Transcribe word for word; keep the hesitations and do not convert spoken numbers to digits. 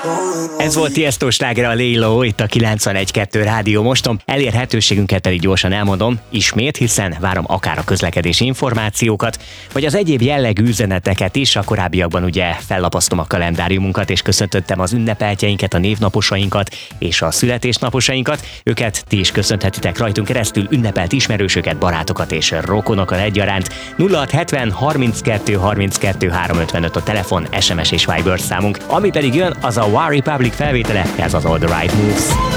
Ez volt Tiesto sláger, a Lay Low itt a kilencvenegy kettő Rádió Moston. Elérhetőségünket pedig gyorsan elmondom ismét, hiszen várom akár a közlekedési információkat, vagy az egyéb jellegű üzeneteket is. A korábbiakban ugye fellapoztam a kalendáriumunkat, és köszöntöttem az ünnepeltjeinket, a névnaposainkat és a születésnaposainkat. Őket ti is köszönhetitek rajtunk keresztül, ünnepelt ismerősöket, barátokat és rokonokat egyaránt. nulla hat hetven harminckettő harminckettő háromszázötvenöt a telefon, es em es és Viber számunk. Ami pedig jön, az a One Republic felvétele, ez az All the Right Moves.